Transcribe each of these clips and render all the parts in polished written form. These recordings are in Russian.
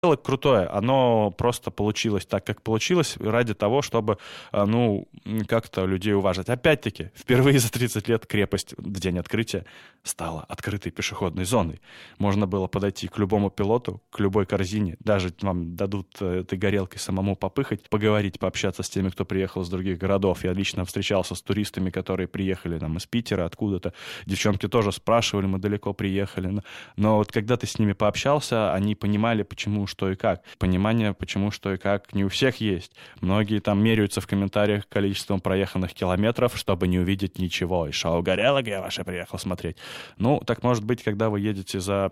Дело крутое, оно просто получилось так, как получилось, ради того, чтобы, как-то людей уважать. Опять-таки, впервые за 30 лет крепость в день открытия стала открытой пешеходной зоной. Можно было подойти к любому пилоту, к любой корзине, даже вам дадут этой горелкой самому попыхать, поговорить, пообщаться с теми, кто приехал из других городов. Я лично встречался с туристами, которые приехали там из Питера, откуда-то. Девчонки тоже спрашивали, мы далеко приехали. Но вот когда ты с ними пообщался, они понимали, почему, что и как. Понимание, почему, что и как, не у всех есть. Многие там меряются в комментариях количеством проеханных километров, чтобы не увидеть ничего. И шоу горелок я ваше приехал смотреть. Так может быть, когда вы едете за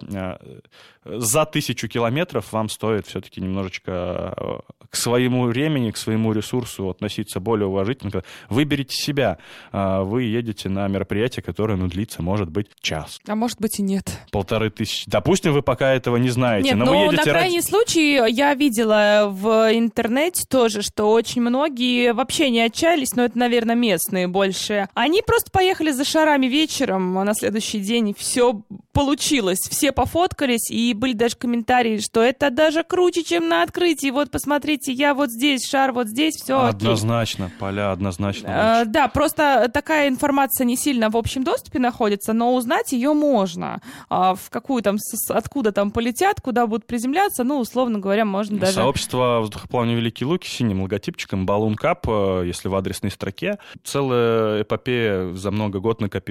1000 километров, вам стоит все-таки немножечко к своему времени, к своему ресурсу относиться более уважительно. Выберите себя. Вы едете на мероприятие, которое, длится, может быть, час. А может быть и нет. 1500. Допустим, вы пока этого не знаете. Нет, но вы едете на крайний случай я видела в интернете тоже, что очень многие вообще не отчаялись, но это, наверное, местные больше. Они просто поехали за шарами вечером, а на следующий день все получилось. Все пофоткались, и были даже комментарии, что это даже круче, чем на открытии. Вот, посмотрите, я вот здесь, шар вот здесь, все однозначно, окей. Поля однозначно. Да, просто такая информация не сильно в общем доступе находится, но узнать ее можно. В какую там, откуда там полетят, куда будут приземляться, условно говоря, можно даже... Сообщество воздухоплавания «Великие Луки» с синим логотипчиком Balloon Cup, если в адресной строке. Целая эпопея за много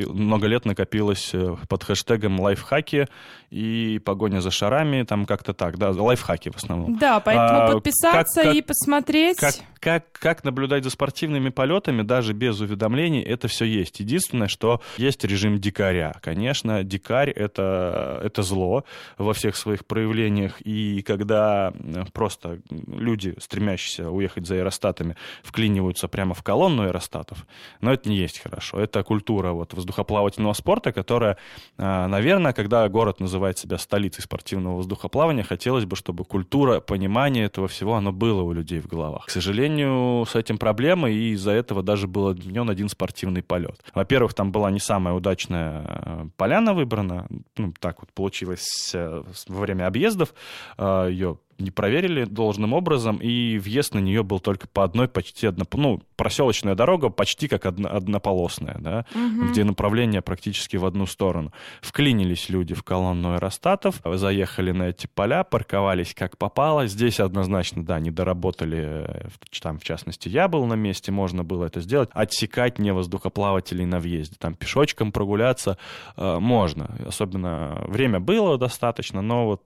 лет накопилась под хэштегом «Лайфхаки» и «Погоня за шарами», там как-то так, да, лайфхаки в основном. Да, поэтому подписаться и посмотреть... Как наблюдать за спортивными полетами, даже без уведомлений, это все есть. Единственное, что есть режим дикаря. Конечно, дикарь — это зло во всех своих проявлениях, и когда просто люди, стремящиеся уехать за аэростатами, вклиниваются прямо в колонну аэростатов, но это не есть хорошо. Это культура воздухоплавательного спорта, которая, наверное, когда город называет себя столицей спортивного воздухоплавания, хотелось бы, чтобы культура, понимание этого всего, оно было у людей в головах. К сожалению, с этим проблемы, и из-за этого даже был отменен один спортивный полет. Во-первых, там была не самая удачная поляна выбрана, так вот получилось во время объездов, ее не проверили должным образом, и въезд на нее был только по одной, проселочная дорога, почти как однополосная, да, где направление практически в одну сторону. Вклинились люди в колонну аэростатов, заехали на эти поля, парковались как попало. Здесь однозначно, да, не доработали, там, в частности, я был на месте, можно было это сделать, отсекать невоздухоплавателей на въезде, там, пешочком прогуляться можно, особенно время было достаточно, но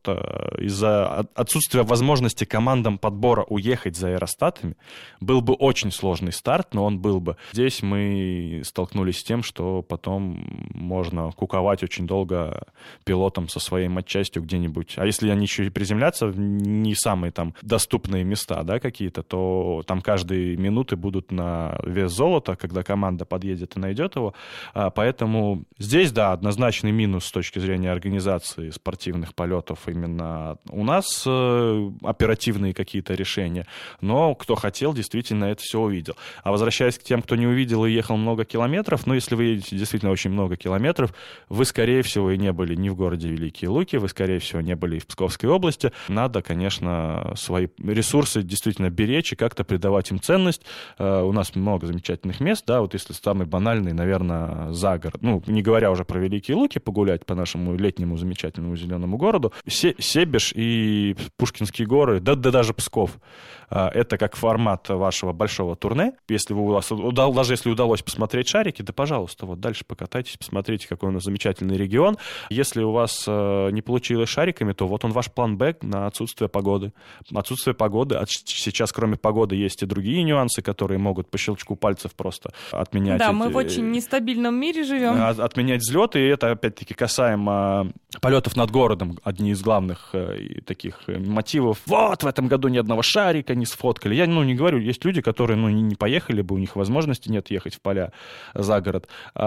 из-за отсутствия возможности командам подбора уехать за аэростатами был бы очень сложный старт, но он был бы. Здесь мы столкнулись с тем, что потом можно куковать очень долго пилотом со своей матчастью где-нибудь. А если они еще и приземлятся в не самые там доступные места, да, какие-то, то там каждые минуты будут на вес золота, когда команда подъедет и найдет его. Поэтому здесь, да, однозначный минус с точки зрения организации спортивных полетов именно у нас оперативные какие-то решения, но кто хотел, действительно это все увидел. А возвращаясь к тем, кто не увидел и ехал много километров, если вы едете действительно очень много километров, вы, скорее всего, и не были ни в городе Великие Луки, вы, скорее всего, не были и в Псковской области. Надо, конечно, свои ресурсы действительно беречь и как-то придавать им ценность. У нас много замечательных мест, да, если самый банальный, наверное, за город. Не говоря уже про Великие Луки, погулять по нашему летнему замечательному зеленому городу. Себеж и Пушкинские горы, да даже Псков. Это как формат вашего большого турне. Если даже если удалось посмотреть шарики, да, пожалуйста, дальше покатайтесь, посмотрите, какой у нас замечательный регион. Если у вас не получилось шариками, то он ваш план Б на отсутствие погоды. Отсутствие погоды. Сейчас, кроме погоды, есть и другие нюансы, которые могут по щелчку пальцев просто отменять. Да, мы в очень нестабильном мире живем. Отменять взлеты, и это, опять-таки, касаемо полетов над городом. Одни из главных таких мотивов. В этом году ни одного шарика не сфоткали. Я не говорю, есть люди, которые не поехали бы, у них возможности нет ехать в поля за город.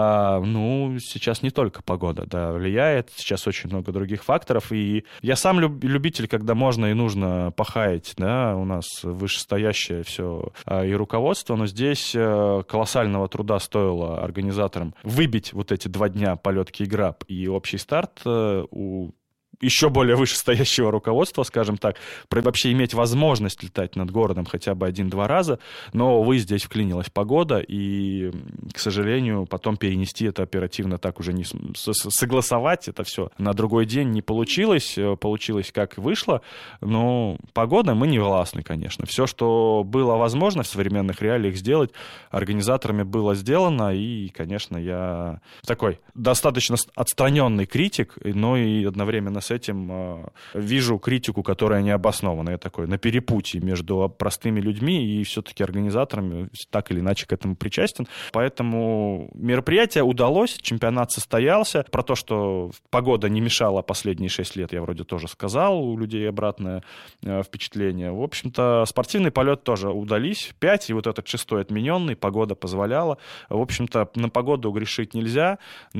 Сейчас не только погода, да, влияет, сейчас очень много других факторов, и я сам любитель, когда можно и нужно похаять, да, у нас вышестоящее все и руководство, но здесь колоссального труда стоило организаторам выбить эти 2 дня полет Кейграб и общий старт у еще более вышестоящего руководства, скажем так, вообще иметь возможность летать над городом хотя бы 1-2 раза, но, увы, здесь вклинилась погода, и, к сожалению, потом перенести это оперативно так уже не согласовать это все на другой день не получилось, получилось как вышло, но погода мы не властны, конечно. Все, что было возможно в современных реалиях сделать, организаторами было сделано, и, конечно, я такой достаточно отстраненный критик, но и одновременно с этим вижу критику, которая необоснована. Я такой на перепутье между простыми людьми и все-таки организаторами, так или иначе к этому причастен. Поэтому мероприятие удалось, чемпионат состоялся. Про то, что погода не мешала последние 6 лет, я вроде тоже сказал, у людей обратное впечатление. В общем-то, спортивный полет тоже удались. 5, и вот этот 6-й отмененный, погода позволяла. В общем-то, на погоду грешить нельзя,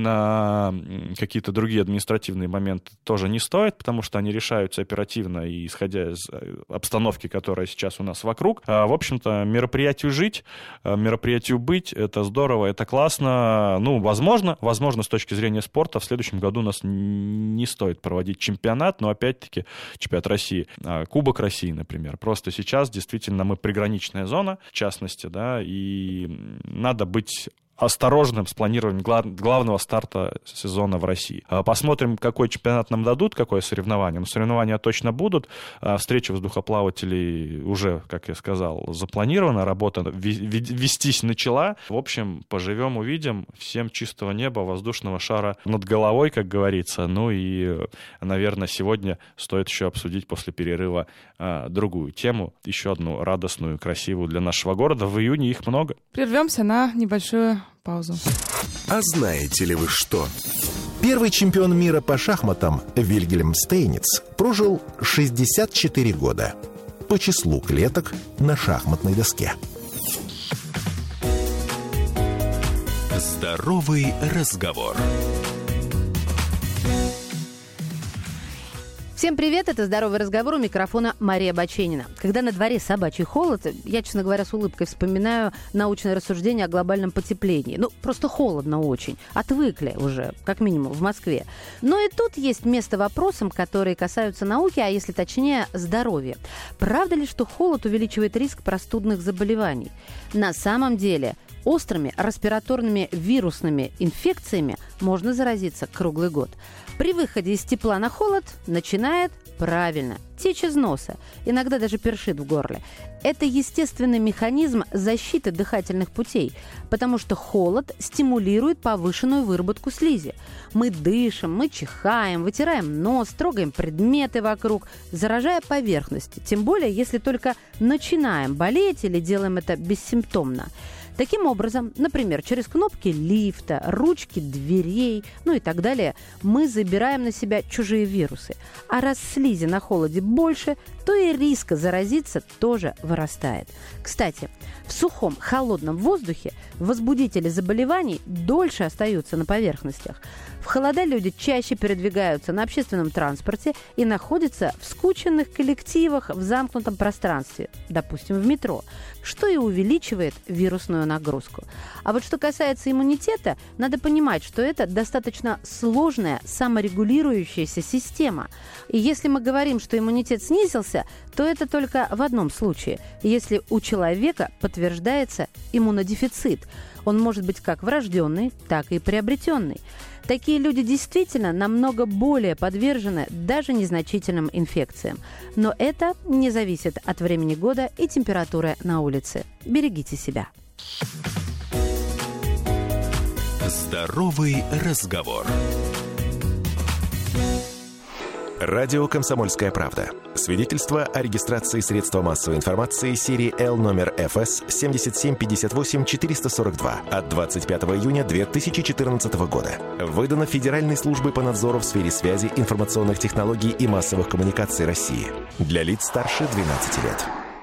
на какие-то другие административные моменты тоже не стоит, потому что они решаются оперативно и исходя из обстановки, которая сейчас у нас вокруг. В общем-то, мероприятию жить, мероприятию быть, это здорово, это классно. Ну, возможно, с точки зрения спорта, в следующем году у нас не стоит проводить чемпионат, но опять-таки чемпионат России, Кубок России, например. Просто сейчас действительно мы приграничная зона, в частности, да, и надо быть осторожным с планированием главного старта сезона в России. Посмотрим, какой чемпионат нам дадут, какое соревнование. Но соревнования точно будут. Встреча воздухоплавателей уже, как я сказал, запланирована. Работа вестись начала. В общем, поживем, увидим. Всем чистого неба, воздушного шара над головой, как говорится. Ну и, наверное, сегодня стоит еще обсудить после перерыва другую тему. Еще одну радостную, красивую для нашего города. В июне их много. Прервемся на небольшую паузу. А знаете ли вы что? Первый чемпион мира по шахматам Вильгельм Стейниц прожил 64 года по числу клеток на шахматной доске. Здоровый разговор. Всем привет, это «Здоровый разговор», у микрофона Мария Баченина. Когда на дворе собачий холод, я, честно говоря, с улыбкой вспоминаю научное рассуждение о глобальном потеплении. Ну, просто холодно очень. Отвыкли уже, как минимум, в Москве. Но и тут есть место вопросам, которые касаются науки, а если точнее, здоровья. Правда ли, что холод увеличивает риск простудных заболеваний? На самом деле, острыми респираторными вирусными инфекциями можно заразиться круглый год. При выходе из тепла на холод начинает, правильно, течь из носа, иногда даже першит в горле. Это естественный механизм защиты дыхательных путей, потому что холод стимулирует повышенную выработку слизи. Мы дышим, мы чихаем, вытираем нос, трогаем предметы вокруг, заражая поверхности, тем более, если только начинаем болеть или делаем это бессимптомно. Таким образом, например, через кнопки лифта, ручки дверей, ну и так далее, мы забираем на себя чужие вирусы. А раз слизи на холоде больше, то и риск заразиться тоже вырастает. Кстати, в сухом, холодном воздухе возбудители заболеваний дольше остаются на поверхностях. В холода люди чаще передвигаются на общественном транспорте и находятся в скученных коллективах в замкнутом пространстве, допустим, в метро, что и увеличивает вирусную нагрузку. А вот что касается иммунитета, надо понимать, что это достаточно сложная саморегулирующаяся система. И если мы говорим, что иммунитет снизился, то это только в одном случае, если у человека подтверждается иммунодефицит. Он может быть как врожденный, так и приобретенный. Такие люди действительно намного более подвержены даже незначительным инфекциям. Но это не зависит от времени года и температуры на улице. Берегите себя. Здоровый разговор. Радио «Комсомольская правда». Свидетельство о регистрации средства массовой информации серии L номер ФС 7758-442 от 25 июня 2014 года. Выдано Федеральной службой по надзору в сфере связи, информационных технологий и массовых коммуникаций России. Для лиц старше 12 лет.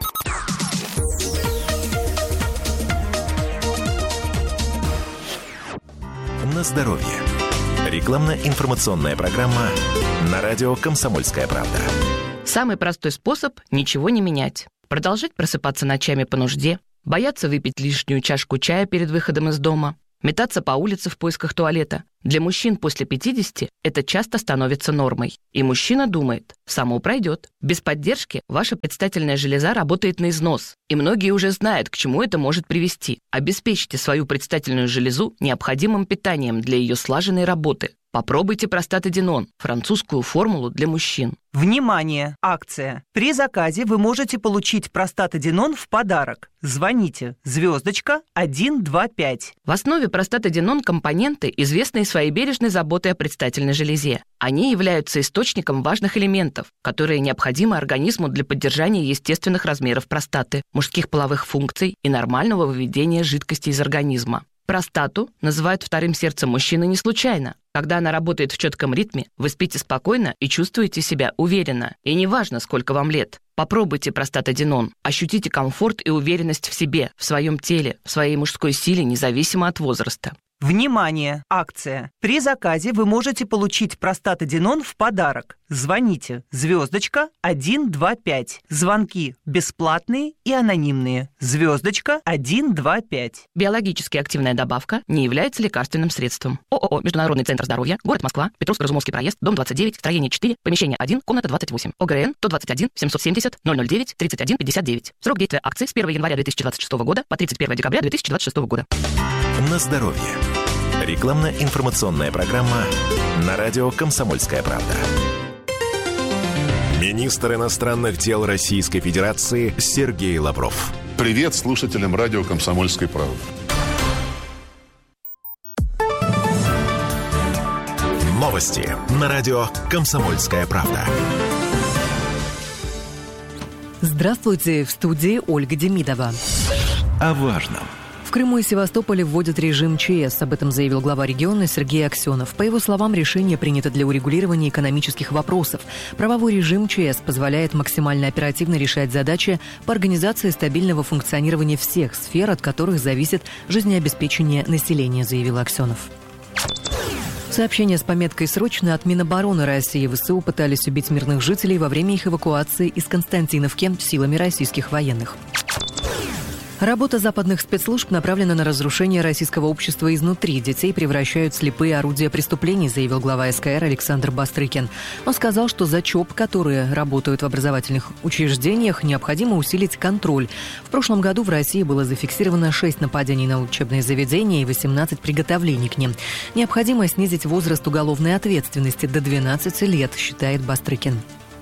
На здоровье. Рекламно-информационная программа на радио «Комсомольская правда». Самый простой способ – ничего не менять. Продолжать просыпаться ночами по нужде, бояться выпить лишнюю чашку чая перед выходом из дома, метаться по улице в поисках туалета. Для мужчин после 50 это часто становится нормой. И мужчина думает, само пройдет. Без поддержки ваша предстательная железа работает на износ. И многие уже знают, к чему это может привести. Обеспечьте свою предстательную железу необходимым питанием для ее слаженной работы. Попробуйте простатадинон, французскую формулу для мужчин. Внимание! Акция. При заказе вы можете получить простатадинон в подарок. Звоните *125. В основе простатадинон компоненты, известные своей бережной заботой о предстательной железе. Они являются источником важных элементов, которые необходимы организму для поддержания естественных размеров простаты, мужских половых функций и нормального выведения жидкости из организма. Простату называют вторым сердцем мужчины не случайно. Когда она работает в четком ритме, вы спите спокойно и чувствуете себя уверенно. И неважно, сколько вам лет. Попробуйте простатадинон. Ощутите комфорт и уверенность в себе, в своем теле, в своей мужской силе, независимо от возраста. Внимание! Акция. При заказе вы можете получить простатадинон в подарок. Звоните *125. Звонки бесплатные и анонимные. *125. Биологически активная добавка не является лекарственным средством. ООО «Международный центр здоровья», город Москва, Петровско-Разумовский проезд, дом 29, строение 4, помещение 1, комната 28. ОГРН 121 770 009 31 59. Срок действия акции с 1 января 2026 года по 31 декабря 2026 года. На здоровье. Рекламно-информационная программа на радио «Комсомольская правда». Министр иностранных дел Российской Федерации Сергей Лавров. Привет слушателям радио «Комсомольской правды». Новости на радио «Комсомольская правда». Здравствуйте, в студии Ольга Демидова. О важном. В Крыму и Севастополе вводят режим ЧС. Об этом заявил глава региона Сергей Аксенов. По его словам, решение принято для урегулирования экономических вопросов. Правовой режим ЧС позволяет максимально оперативно решать задачи по организации стабильного функционирования всех сфер, от которых зависит жизнеобеспечение населения, заявил Аксенов. Сообщение с пометкой «Срочно» от Минобороны России. ВСУ пытались убить мирных жителей во время их эвакуации из Константиновки силами российских военных. Работа западных спецслужб направлена на разрушение российского общества изнутри. Детей превращают в слепые орудия преступлений, заявил глава СКР Александр Бастрыкин. Он сказал, что за ЧОП, которые работают в образовательных учреждениях, необходимо усилить контроль. В прошлом году в России было зафиксировано 6 нападений на учебные заведения и 18 приготовлений к ним. Необходимо снизить возраст уголовной ответственности до 12 лет, считает Бастрыкин.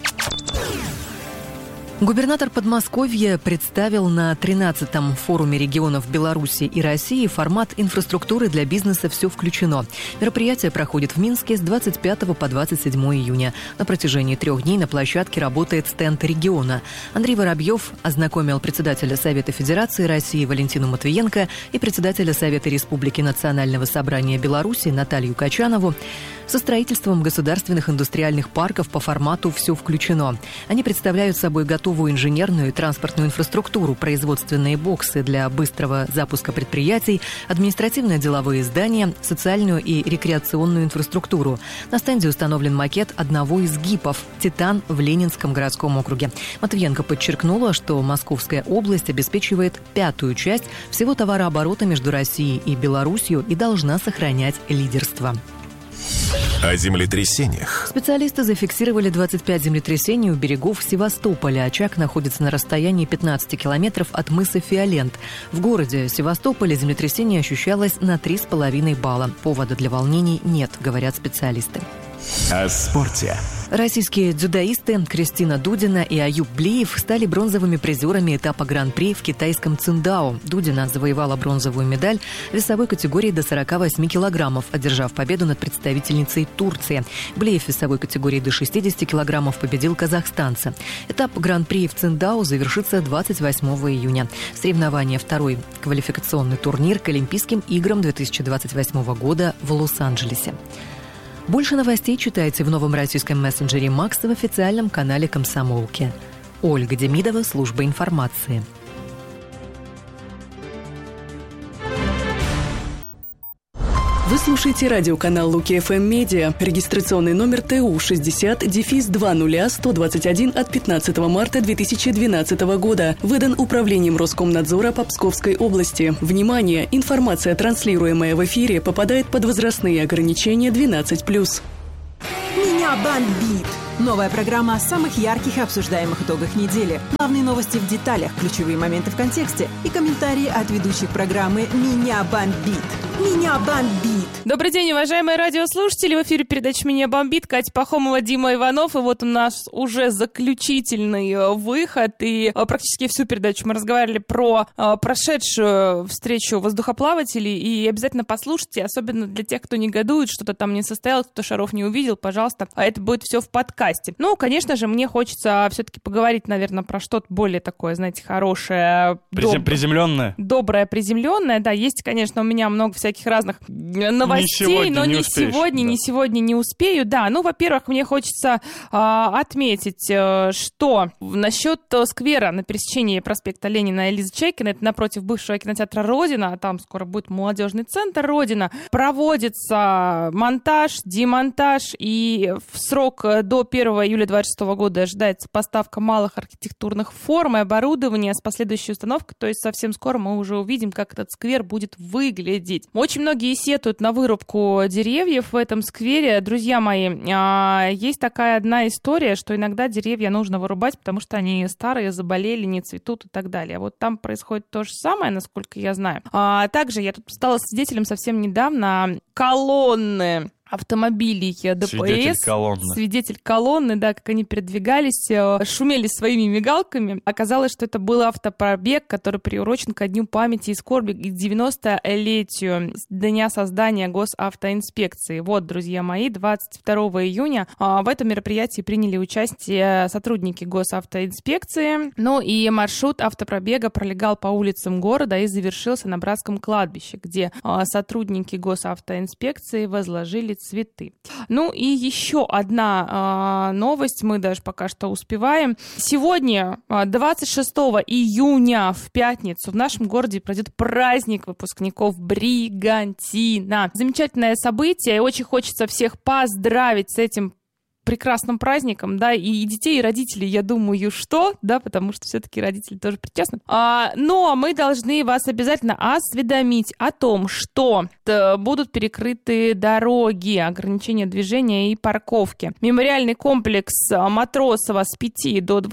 Губернатор Подмосковья представил на 13-м форуме регионов Беларуси и России формат инфраструктуры для бизнеса «Все включено». Мероприятие проходит в Минске с 25 по 27 июня. На протяжении 3 дней на площадке работает стенд региона. Андрей Воробьев ознакомил председателя Совета Федерации России Валентину Матвиенко и председателя Совета Республики Национального собрания Беларуси Наталью Качанову со строительством государственных индустриальных парков по формату «Все включено». Они представляют собой готовую инженерную и транспортную инфраструктуру, производственные боксы для быстрого запуска предприятий, административно-деловые здания, социальную и рекреационную инфраструктуру. На стенде установлен макет одного из ГИПов «Титан» в Ленинском городском округе. Матвиенко подчеркнула, что Московская область обеспечивает 5-ю часть всего товарооборота между Россией и Беларусью и должна сохранять лидерство. О землетрясениях. Специалисты зафиксировали 25 землетрясений у берегов Севастополя. Очаг находится на расстоянии 15 километров от мыса Фиолент. В городе Севастополе землетрясение ощущалось на 3,5 балла. Повода для волнений нет, говорят специалисты. О спорте. Российские дзюдоисты Кристина Дудина и Аюб Блиев стали бронзовыми призерами этапа Гран-при в китайском Циндао. Дудина завоевала бронзовую медаль в весовой категории до 48 килограммов, одержав победу над представительницей Турции. Блиев в весовой категории до 60 килограммов победил казахстанца. Этап Гран-при в Циндао завершится 28 июня. Соревнование — второй квалификационный турнир к Олимпийским играм 2028 года в Лос-Анджелесе. Больше новостей читайте в новом российском мессенджере «Макс» в официальном канале «Комсомолки». Ольга Демидова, служба информации. Вы слушаете радиоканал Луки ФМ Медиа. Регистрационный номер ТУ 60-200121 от 15 марта 2012 года. Выдан Управлением Роскомнадзора по Псковской области. Внимание! Информация, транслируемая в эфире, попадает под возрастные ограничения 12+. Меня бомбит! Новая программа о самых ярких и обсуждаемых итогах недели. Главные новости в деталях, ключевые моменты в контексте и комментарии от ведущих программы «Меня бомбит». Меня бомбит! Добрый день, уважаемые радиослушатели. В эфире передача «Меня бомбит». Катя Пахомова, Дима Иванов. И вот у нас уже заключительный выход. И практически всю передачу мы разговаривали про прошедшую встречу воздухоплавателей. И обязательно послушайте, особенно для тех, кто негодует, что-то там не состоялось, кто шаров не увидел, пожалуйста. А это будет все в подкасте. Ну, конечно же, мне хочется все-таки поговорить, наверное, про что-то более такое, знаете, хорошее. Приземленное. Доброе, приземленное. Да, есть, конечно, у меня много всяких разных новостей, но не сегодня не успею. Да, ну, во-первых, мне хочется отметить, что насчет сквера на пересечении проспекта Ленина и Лизы Чайкиной, это напротив бывшего кинотеатра «Родина», там скоро будет молодежный центр «Родина», проводится монтаж, демонтаж, и в срок до 1 июля 2026 года ожидается поставка малых архитектурных форм и оборудования с последующей установкой, то есть совсем скоро мы уже увидим, как этот сквер будет выглядеть. Очень многие сетуют на вырубку деревьев в этом сквере. Друзья мои, есть такая одна история, что иногда деревья нужно вырубать, потому что они старые, заболели, не цветут и так далее. Вот там происходит то же самое, насколько я знаю. Также я тут стала свидетелем совсем недавно колонны автомобилей ДПС. Свидетель колонны, да, как они передвигались, шумели своими мигалками. Оказалось, что это был автопробег, который приурочен ко Дню памяти и скорби, к 90-летию дня создания госавтоинспекции. Вот, друзья мои, 22 июня в этом мероприятии приняли участие сотрудники госавтоинспекции. Ну и маршрут автопробега пролегал по улицам города и завершился на Братском кладбище, где сотрудники госавтоинспекции возложили цветы. Ну и еще одна новость, мы даже пока что успеваем. Сегодня, 26 июня, в пятницу, в нашем городе пройдет праздник выпускников Бригантина. Замечательное событие, и очень хочется всех поздравить с этим прекрасным праздником, да, и детей, и родителей, я думаю, что, да, потому что все-таки родители тоже причастны. Но мы должны вас обязательно осведомить о том, что будут перекрыты дороги, ограничения движения и парковки. Мемориальный комплекс Матросова с 5 до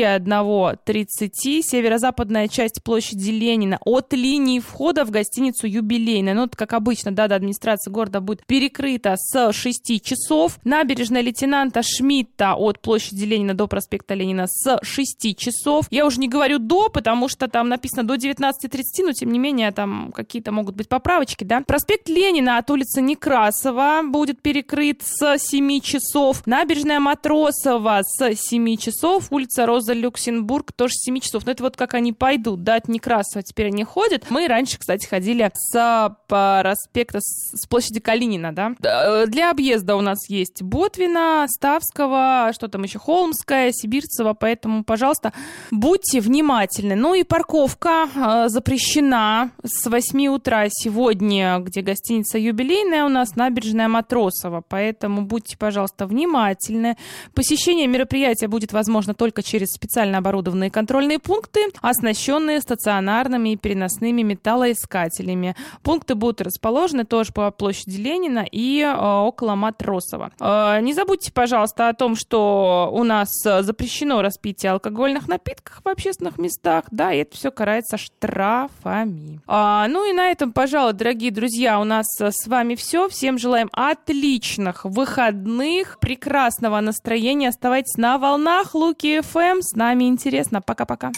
21:30, северо-западная часть площади Ленина от линии входа в гостиницу «Юбилейная». Ну, как обычно, да, администрация города будет перекрыта с 6 часов. Набережная Лейтенанта Шмидта от площади Ленина до проспекта Ленина с 6 часов. Я уже не говорю до, потому что там написано до 19:30, но тем не менее там какие-то могут быть поправочки, да. Проспект Ленина от улицы Некрасова будет перекрыт с 7 часов. Набережная Матросова с 7 часов. Улица Роза Люксембург тоже с 7 часов. Но это вот как они пойдут, да, от Некрасова теперь они ходят. Мы раньше, кстати, ходили с проспекта, с площади Калинина, да. Для объезда у нас есть Ботвина, Ставского, что там еще, Холмская, Сибирцева, поэтому, пожалуйста, будьте внимательны. Ну и парковка запрещена с 8 утра сегодня, где гостиница «Юбилейная» у нас, набережная Матросова, поэтому будьте, пожалуйста, внимательны. Посещение мероприятия будет возможно только через специально оборудованные контрольные пункты, оснащенные стационарными и переносными металлоискателями. Пункты будут расположены тоже по площади Ленина и около Матросова. Не забудьте, пожалуйста, о том, что у нас запрещено распитие алкогольных напитков в общественных местах, да, и это все карается штрафами. Ну и на этом, пожалуй, дорогие друзья, у нас с вами все. Всем желаем отличных выходных, прекрасного настроения. Оставайтесь на волнах Луки ФМ. С нами интересно. Пока-пока.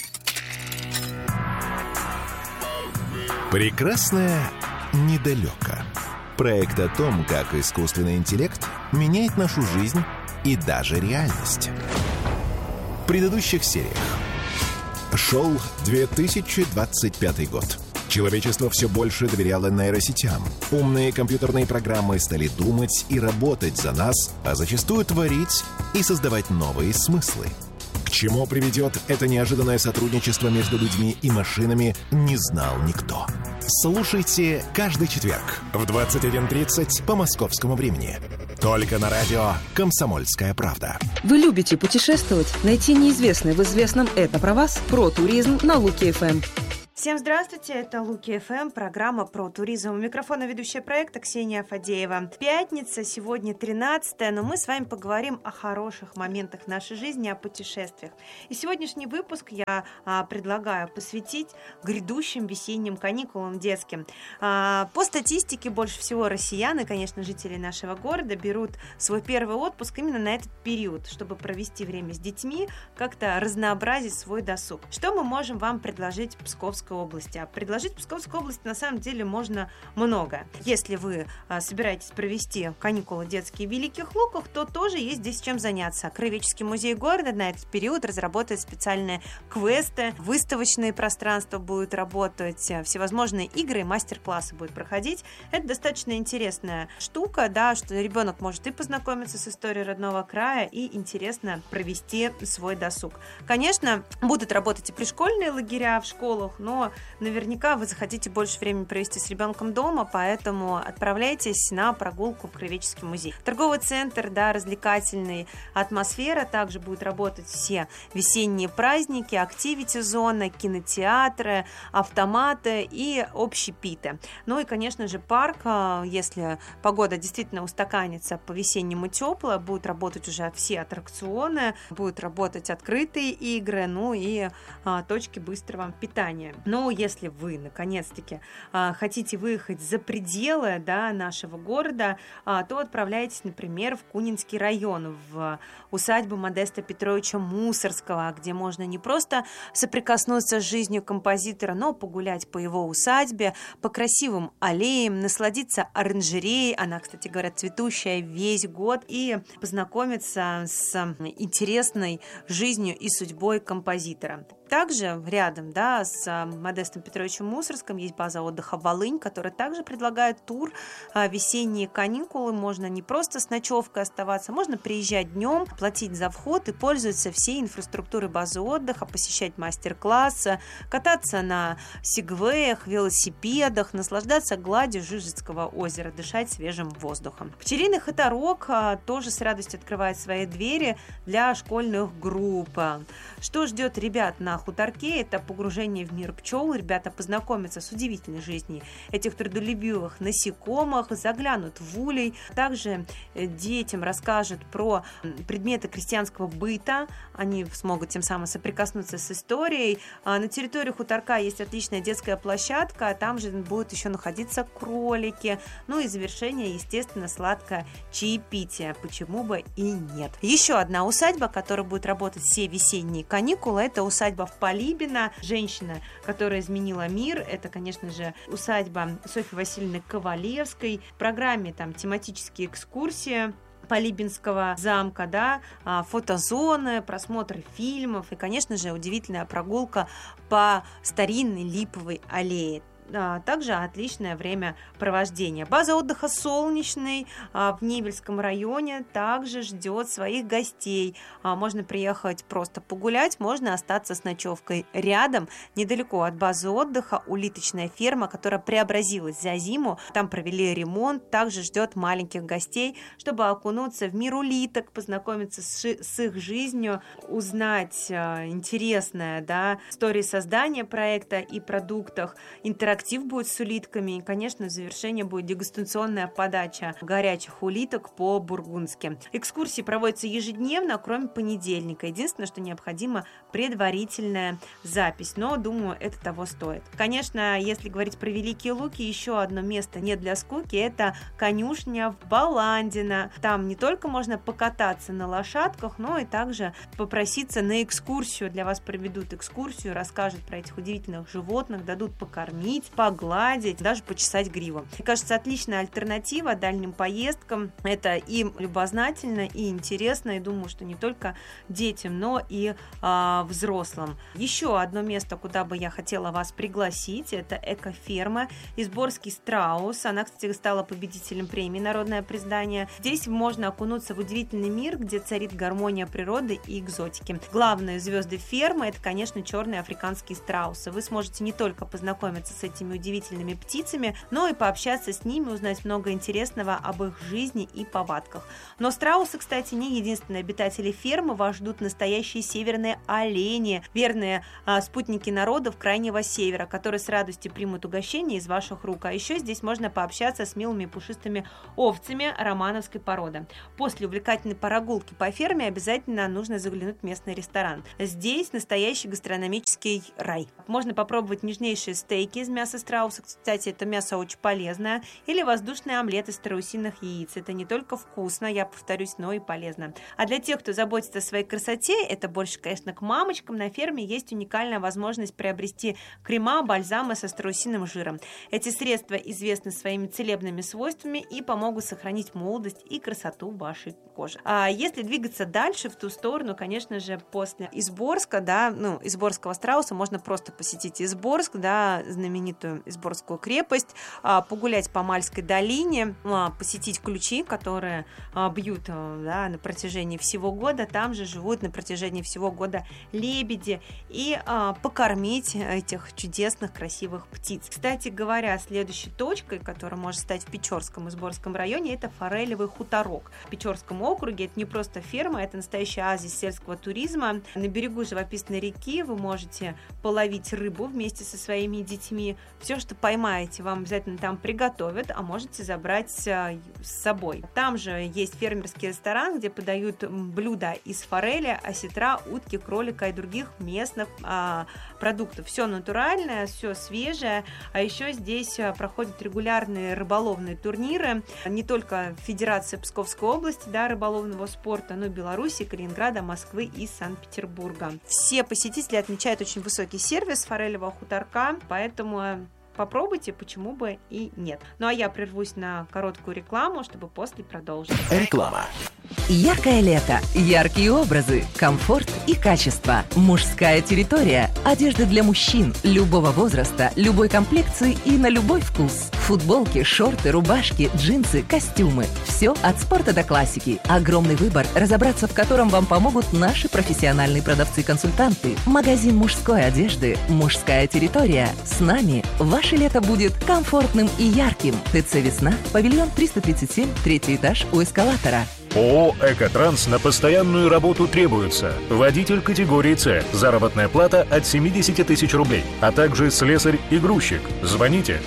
Прекрасное недалеко. Проект о том, как искусственный интеллект меняет нашу жизнь и даже реальность. В предыдущих сериях. Шел 2025 год. Человечество все больше доверяло нейросетям. Умные компьютерные программы стали думать и работать за нас, а зачастую творить и создавать новые смыслы. К чему приведет это неожиданное сотрудничество между людьми и машинами, не знал никто. Слушайте каждый четверг в 21:30 по московскому времени. Только на радио «Комсомольская правда». Вы любите путешествовать? Найти неизвестное в известном «Это про вас» про туризм на Луки-ФМ. Всем здравствуйте, это Луки-ФМ, программа про туризм. У микрофона ведущая проекта Ксения Фадеева. Пятница, сегодня 13-е, но мы с вами поговорим о хороших моментах в нашей жизни, о путешествиях. И сегодняшний выпуск я предлагаю посвятить грядущим весенним каникулам детским. По статистике, больше всего россиян и, конечно, жители нашего города берут свой первый отпуск именно на этот период, чтобы провести время с детьми, как-то разнообразить свой досуг. Что мы можем вам предложить в Псковской области? А предложить Псковской области на самом деле можно много. Если вы собираетесь провести каникулы детские в Великих Луках, то тоже есть здесь чем заняться. Краеведческий музей города на этот период разработает специальные квесты, выставочные пространства будут работать, всевозможные игры и мастер-классы будут проходить. Это достаточно интересная штука, да, что ребенок может и познакомиться с историей родного края, и интересно провести свой досуг. Конечно, будут работать и пришкольные лагеря в школах, но наверняка вы захотите больше времени провести с ребенком дома, поэтому отправляйтесь на прогулку в Краеведческий музей. Торговый центр, да, развлекательный, атмосфера, также будут работать все весенние праздники, активити-зона, кинотеатры, автоматы и общепиты. Ну и, конечно же, парк, если погода действительно устаканится по-весеннему теплая, будут работать уже все аттракционы, будут работать открытые игры, ну и точки быстрого питания. Но если вы, наконец-таки, хотите выехать за пределы, да, нашего города, то отправляйтесь, например, в Кунинский район, в усадьбу Модеста Петровича Мусорского, где можно не просто соприкоснуться с жизнью композитора, но погулять по его усадьбе, по красивым аллеям, насладиться оранжереей, она, кстати говоря, цветущая весь год, и познакомиться с интересной жизнью и судьбой композитора. Также рядом, да, с Модестом Петровичем Мусорским есть база отдыха «Волынь», которая также предлагает тур весенние каникулы. Можно не просто с ночевкой оставаться, можно приезжать днем, платить за вход и пользоваться всей инфраструктурой базы отдыха, посещать мастер-классы, кататься на сегвеях, велосипедах, наслаждаться гладью Жижицкого озера, дышать свежим воздухом. Пчелиный хуторок тоже с радостью открывает свои двери для школьных групп. Что ждет ребят на хуторке? Это погружение в мир пчел. Ребята познакомятся с удивительной жизнью этих трудолюбивых насекомых, заглянут в улей. Также детям расскажут про предметы крестьянского быта. Они смогут тем самым соприкоснуться с историей. На территории хуторка есть отличная детская площадка. Там же будут еще находиться кролики. Ну и завершение, естественно, сладкое чаепитие. Почему бы и нет. Еще одна усадьба, которая будет работать все весенние каникулы, это усадьба в Полибино. Женщина, которая изменила мир. Это, конечно же, усадьба Софьи Васильевны Ковалевской. В программе там тематические экскурсии Полибинского замка, да, фотозоны, просмотр фильмов и, конечно же, удивительная прогулка по старинной липовой аллее. Также отличное времяпровождение. База отдыха «Солнечный» в Невельском районе также ждет своих гостей. Можно приехать просто погулять, можно остаться с ночевкой. Рядом, недалеко от базы отдыха, улиточная ферма, которая преобразилась за зиму. Там провели ремонт. Также ждет маленьких гостей, чтобы окунуться в мир улиток, познакомиться с их жизнью, узнать интересное, да, истории создания проекта и продуктах, интерактив будет с улитками. И, конечно, в завершение будет дегустационная подача горячих улиток по-бургундски. Экскурсии проводятся ежедневно, кроме понедельника. Единственное, что необходима предварительная запись. Но, думаю, это того стоит. Конечно, если говорить про Великие Луки, еще одно место не для скуки. Это конюшня в Баландино. Там не только можно покататься на лошадках, но и также попроситься на экскурсию. Для вас проведут экскурсию, расскажут про этих удивительных животных, дадут покормить, погладить, даже почесать гриву. Мне кажется, отличная альтернатива дальним поездкам. Это и любознательно, и интересно. И думаю, что не только детям, но и взрослым. Еще одно место, куда бы я хотела вас пригласить, это экоферма Изборский страус. Она, кстати, стала победителем премии «Народное признание». Здесь можно окунуться в удивительный мир, где царит гармония природы и экзотики. Главные звезды фермы — это, конечно, черные африканские страусы. Вы сможете не только познакомиться с этим этими удивительными птицами, но и пообщаться с ними, узнать много интересного об их жизни и повадках. Но страусы, кстати, не единственные обитатели фермы, вас ждут настоящие северные олени, верные спутники народов Крайнего Севера, которые с радостью примут угощение из ваших рук. А еще здесь можно пообщаться с милыми пушистыми овцами романовской породы. После увлекательной прогулки по ферме обязательно нужно заглянуть в местный ресторан. Здесь настоящий гастрономический рай. Можно попробовать нежнейшие стейки из мяса страуса. Кстати, это мясо очень полезное. Или воздушный омлет из страусиных яиц. Это не только вкусно, я повторюсь, но и полезно. А для тех, кто заботится о своей красоте, это больше, конечно, к мамочкам, на ферме есть уникальная возможность приобрести крема, бальзамы со страусиным жиром. Эти средства известны своими целебными свойствами и помогут сохранить молодость и красоту вашей кожи. А если двигаться дальше в ту сторону, конечно же, после Изборска, Изборского страуса, можно просто посетить Изборск, знаменитую Изборскую крепость, погулять по Мальской долине, посетить Ключи, которые бьют на протяжении всего года. Там же живут на протяжении всего года лебеди, и покормить этих чудесных, красивых птиц. Кстати говоря, следующей точкой, которая может стать в Печорском и Изборском районе, это Форелевый хуторок. В Печорском округе это не просто ферма, это настоящий оазис сельского туризма. На берегу живописной реки вы можете половить рыбу вместе со своими детьми. Все, что поймаете, вам обязательно там приготовят, а можете забрать с собой. Там же есть фермерский ресторан, где подают блюда из форели, осетра, утки, кролика и других местных продуктов. Все натуральное, все свежее. А еще здесь проходят регулярные рыболовные турниры. Не только Федерация Псковской области, рыболовного спорта, но и Беларуси, Калининграда, Москвы и Санкт-Петербурга. Все посетители отмечают очень высокий сервис форелевого хуторка, поэтому попробуйте, почему бы и нет. Ну а я прервусь на короткую рекламу, чтобы после продолжить. Реклама. Яркое лето, яркие образы, комфорт и качество. Мужская территория. Одежда для мужчин любого возраста, любой комплекции и на любой вкус. Футболки, шорты, рубашки, джинсы, костюмы. Все от спорта до классики. Огромный выбор, разобраться в котором вам помогут наши профессиональные продавцы-консультанты. Магазин мужской одежды. Мужская территория. С нами ваше лето будет комфортным и ярким. ТЦ «Весна», павильон 337, 3-й этаж у эскалатора. ООО «Экотранс» на постоянную работу требуется. Водитель категории «С». Заработная плата от 70 тысяч рублей. А также слесарь и грузчик. Звоните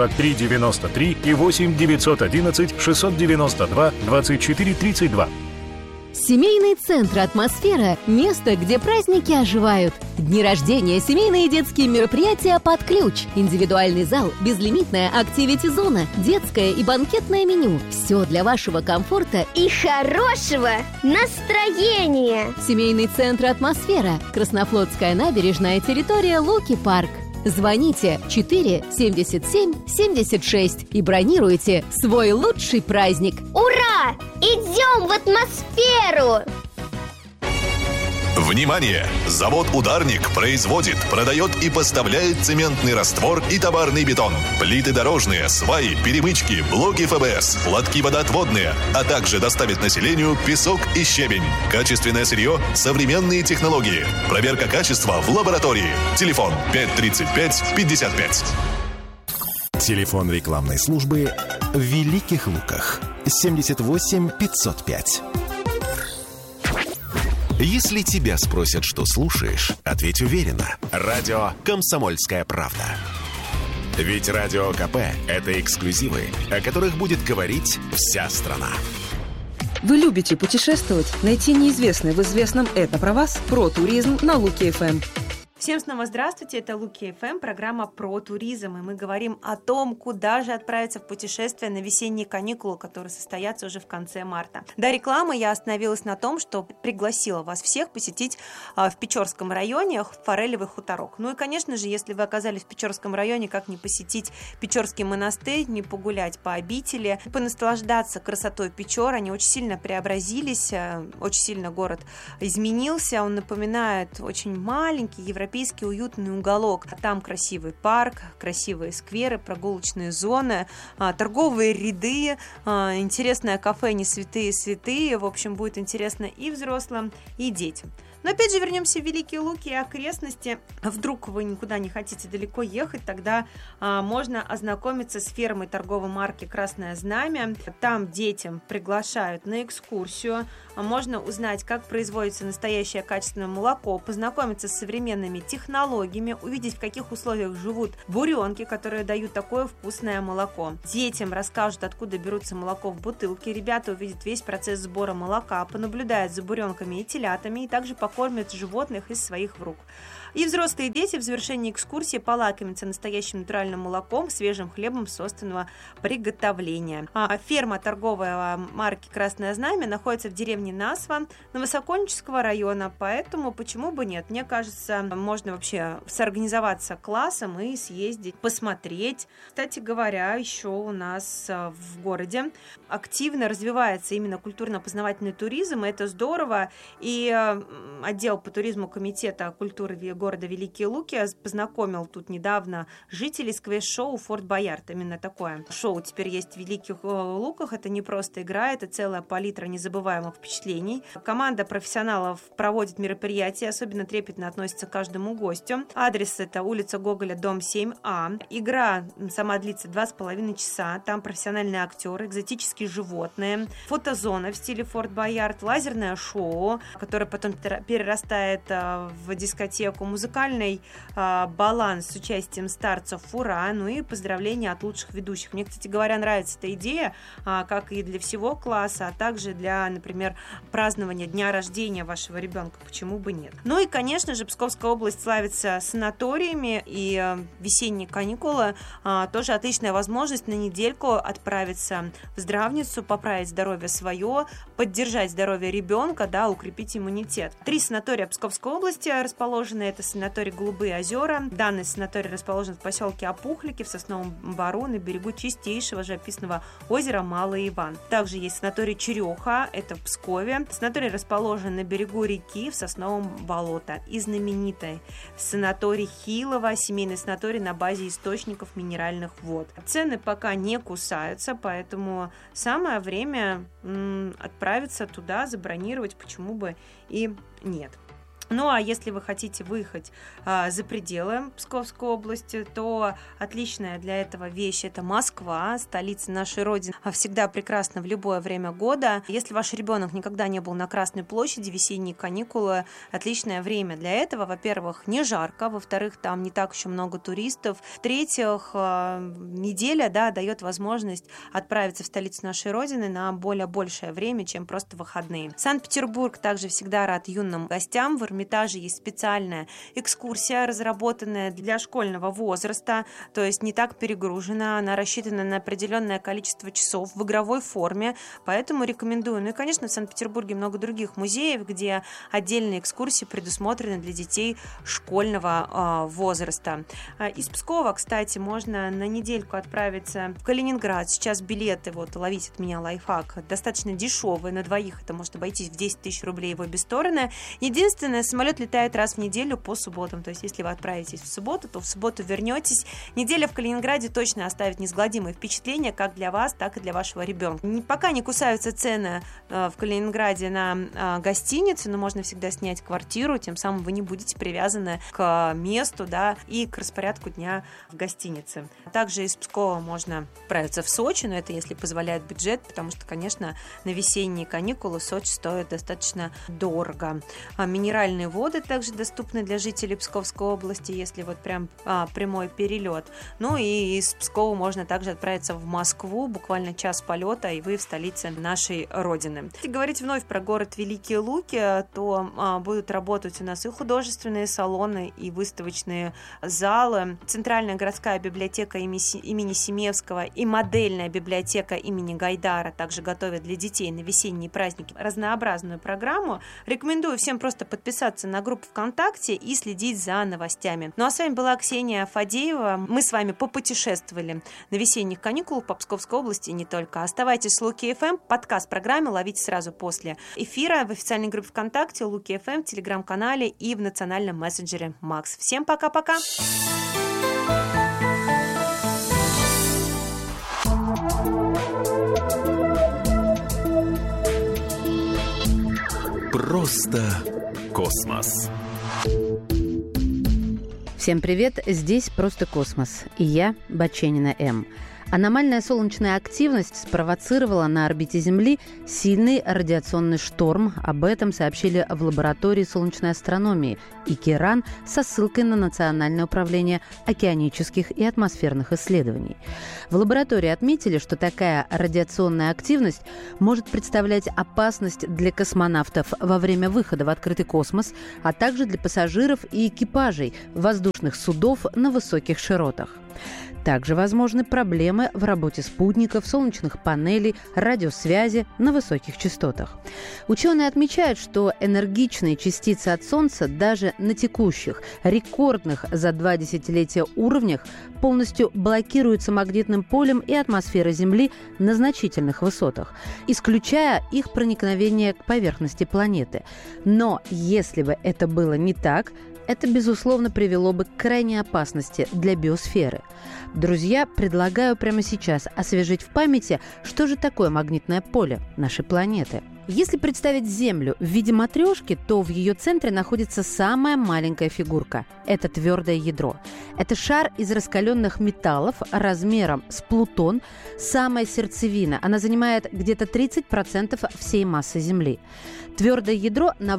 343-93 и 8-911-692-24-32. Семейный центр «Атмосфера» – место, где праздники оживают. Дни рождения, семейные и детские мероприятия под ключ. Индивидуальный зал, безлимитная активити-зона, детское и банкетное меню. Все для вашего комфорта и хорошего настроения. Семейный центр «Атмосфера». Краснофлотская набережная, территория Луки-парк. Звоните 4 77 76 и бронируйте свой лучший праздник. Ура! Идем в атмосферу! Внимание! Завод «Ударник» производит, продает и поставляет цементный раствор и товарный бетон, плиты дорожные, сваи, перемычки, блоки ФБС, лотки водоотводные, а также доставит населению песок и щебень. Качественное сырье, современные технологии. Проверка качества в лаборатории. Телефон 535-55. Телефон рекламной службы в Великих Луках 78 505. Если тебя спросят, что слушаешь, ответь уверенно. Радио «Комсомольская правда». Ведь Радио КП – это эксклюзивы, о которых будет говорить вся страна. Вы любите путешествовать? Найти неизвестное в известном «Это про вас» про туризм на Луки-ФМ. Всем снова здравствуйте, это Луки-ФМ, программа про туризм, и мы говорим о том, куда же отправиться в путешествие на весенние каникулы, которые состоятся уже в конце марта. До рекламы я остановилась на том, что пригласила вас всех посетить в Печорском районе Форелевый хуторок. Ну и, конечно же, если вы оказались в Печорском районе, как не посетить Печорский монастырь, не погулять по обители, понаслаждаться красотой Печор. Они очень сильно преобразились, очень сильно город изменился, он напоминает очень маленький европейский уютный уголок. Там красивый парк, красивые скверы, прогулочные зоны, торговые ряды, интересное кафе «Не святые святые». В общем, будет интересно и взрослым, и детям. Но опять же вернемся в Великие Луки и окрестности. Вдруг вы никуда не хотите далеко ехать, тогда можно ознакомиться с фермой торговой марки «Красное Знамя». Там детям приглашают на экскурсию. Можно узнать, как производится настоящее качественное молоко, познакомиться с современными технологиями, увидеть, в каких условиях живут буренки, которые дают такое вкусное молоко. Детям расскажут, откуда берутся молоко в бутылке. Ребята увидят весь процесс сбора молока, понаблюдают за буренками и телятами и также покормят животных из своих рук. И взрослые дети в завершении экскурсии полакомятся настоящим натуральным молоком, свежим хлебом собственного приготовления. Ферма торговой марки «Красное Знамя» находится в деревне Насва Новосокольнического района, поэтому почему бы нет? Мне кажется, можно вообще соорганизоваться классом и съездить, посмотреть. Кстати говоря, еще у нас в городе активно развивается именно культурно-познавательный туризм, и это здорово. И отдел по туризму Комитета культуры города Великие Луки познакомил тут недавно жителей с квест-шоу «Форт Боярд». Именно такое шоу теперь есть в Великих Луках. Это не просто игра, это целая палитра незабываемых впечатлений. Команда профессионалов проводит мероприятия, особенно трепетно относится к каждому гостю. Адрес — это улица Гоголя, дом 7А. Игра сама длится 2,5 часа. Там профессиональные актеры, экзотические животные, фотозона в стиле «Форт Боярд», лазерное шоу, которое потом перерастает в дискотеку, музыкальный баланс с участием старцев «Ура», ну и поздравления от лучших ведущих. Мне, кстати говоря, нравится эта идея, как и для всего класса, а также для, например, празднования дня рождения вашего ребенка. Почему бы нет? Ну и, конечно же, Псковская область славится санаториями, и весенние каникулы тоже отличная возможность на недельку отправиться в здравницу, поправить здоровье свое, поддержать здоровье ребенка, да, укрепить иммунитет. 3 санатория Псковской области расположены. Это санаторий «Голубые озера». Данный санаторий расположен в поселке Опухлики в Сосновом Бору на берегу чистейшего живописного озера Малый Иван. Также есть санаторий «Череха», это в Пскове. Санаторий расположен на берегу реки в Сосновом болото. И знаменитый санаторий Хилова, семейный санаторий на базе источников минеральных вод. Цены пока не кусаются, поэтому самое время отправиться туда, забронировать, почему бы и нет. Ну, а если вы хотите выехать за пределы Псковской области, то отличная для этого вещь – это Москва, столица нашей Родины. Всегда прекрасно в любое время года. Если ваш ребенок никогда не был на Красной площади, весенние каникулы – отличное время для этого. Во-первых, не жарко, во-вторых, там не так еще много туристов. В-третьих, неделя, да, дает возможность отправиться в столицу нашей Родины на более большее время, чем просто выходные. Санкт-Петербург также всегда рад юным гостям. В Эрмитаже есть специальная экскурсия, разработанная для школьного возраста, то есть не так перегружена, она рассчитана на определенное количество часов в игровой форме, поэтому рекомендую. Ну и, конечно, в Санкт-Петербурге много других музеев, где отдельные экскурсии предусмотрены для детей школьного возраста. Из Пскова, кстати, можно на недельку отправиться в Калининград. Сейчас билеты, вот, ловить от меня лайфхак, достаточно дешевые, на двоих это может обойтись в 10 тысяч рублей в обе стороны. Единственное, самолет летает раз в неделю по субботам. То есть, если вы отправитесь в субботу, то в субботу вернетесь. Неделя в Калининграде точно оставит неизгладимые впечатления как для вас, так и для вашего ребенка. Пока не кусаются цены в Калининграде на гостиницы, но можно всегда снять квартиру, тем самым вы не будете привязаны к месту, да, и к распорядку дня в гостинице. Также из Пскова можно отправиться в Сочи, но это если позволяет бюджет, потому что, конечно, на весенние каникулы Сочи стоит достаточно дорого. Минеральные воды также доступны для жителей Псковской области, если вот прям прямой перелет. Ну и из Пскова можно также отправиться в Москву, буквально час полета, и вы в столице нашей Родины. Если говорить вновь про город Великие Луки, то будут работать у нас и художественные салоны, и выставочные залы. Центральная городская библиотека имени Семевского и модельная библиотека имени Гайдара также готовят для детей на весенние праздники разнообразную программу. Рекомендую всем просто подписаться на группу ВКонтакте и следить за новостями. Ну а с вами была Ксения Фадеева. Мы с вами попутешествовали на весенних каникулах по Псковской области и не только. Оставайтесь с Луки ФМ. Подкаст программы ловите сразу после эфира в официальной группе ВКонтакте, Луки ФМ, в телеграм-канале и в национальном мессенджере Макс. Всем пока-пока! Просто космос. Всем привет, здесь «Просто космос». И я, Баченина М. Аномальная солнечная активность спровоцировала на орбите Земли сильный радиационный шторм. Об этом сообщили в лаборатории солнечной астрономии ИКИРАН со ссылкой на Национальное управление океанических и атмосферных исследований. В лаборатории отметили, что такая радиационная активность может представлять опасность для космонавтов во время выхода в открытый космос, а также для пассажиров и экипажей воздушных судов на высоких широтах. Также возможны проблемы в работе спутников, солнечных панелей, радиосвязи на высоких частотах. Ученые отмечают, что энергичные частицы от Солнца даже на текущих, рекордных за 2 десятилетия уровнях полностью блокируются магнитным полем и атмосферой Земли на значительных высотах, исключая их проникновение к поверхности планеты. Но если бы это было не так, это, безусловно, привело бы к крайней опасности для биосферы. Друзья, предлагаю прямо сейчас освежить в памяти, что же такое магнитное поле нашей планеты. Если представить Землю в виде матрешки, то в ее центре находится самая маленькая фигурка – это твердое ядро. Это шар из раскаленных металлов размером с Плутон, самая сердцевина. Она занимает где-то 30% всей массы Земли. Твердое ядро на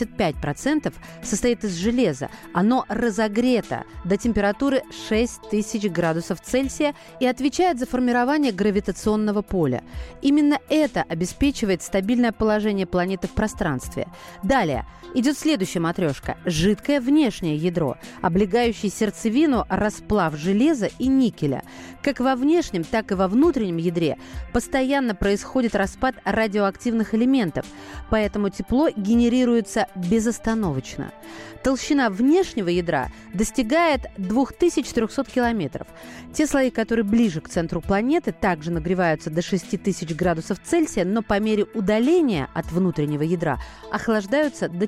85% состоит из железа. Оно разогрето до температуры 6000 градусов Цельсия и отвечает за формирование гравитационного поля. Именно это обеспечивает стабильное положение планеты в пространстве. Далее идет следующая матрешка – жидкое внешнее ядро, облегающее сердцевину расплав железа и никеля. Как во внешнем, так и во внутреннем ядре постоянно происходит распад радиоактивных элементов, поэтому тепло генерируется безостановочно. Толщина внешнего ядра достигает 2300 километров. Те слои, которые ближе к центру планеты, также нагреваются до 6000 градусов Цельсия, но по мере удаления от внутреннего ядра охлаждаются до